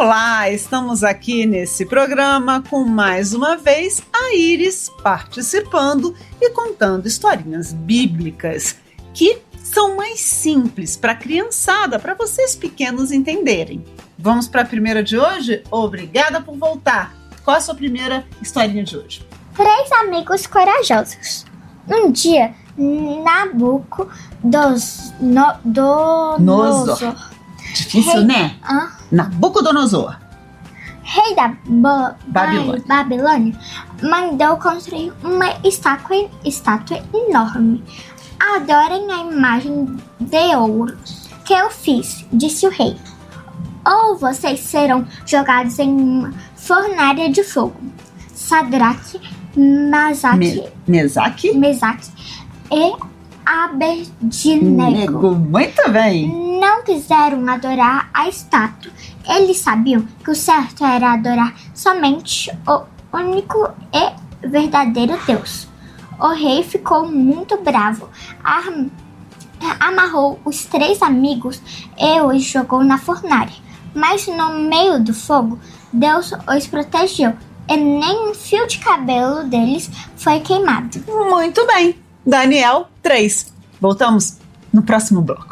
Olá, estamos aqui nesse programa com mais uma vez a Iris participando e contando historinhas bíblicas que são mais simples para a criançada, para vocês pequenos entenderem. Vamos para a primeira de hoje? Obrigada por voltar. Qual a sua primeira historinha de hoje? 3 amigos corajosos. Um dia, Nabucodonosor. Difícil, né? Nabucodonosor, Rei da Babilônia. Babilônia, mandou construir uma estátua enorme. Adorem a imagem de ouro que eu fiz, disse o rei. Ou vocês serão jogados em uma fornalha de fogo. Sadraque, Mesaque e Abednego. Muito bem. Não quiseram adorar a estátua. Eles sabiam que o certo era adorar somente o único e verdadeiro Deus. O rei ficou muito bravo. Amarrou os 3 amigos e os jogou na fornalha. Mas no meio do fogo, Deus os protegeu e nem um fio de cabelo deles foi queimado. Muito bem. Daniel 3. Voltamos no próximo bloco.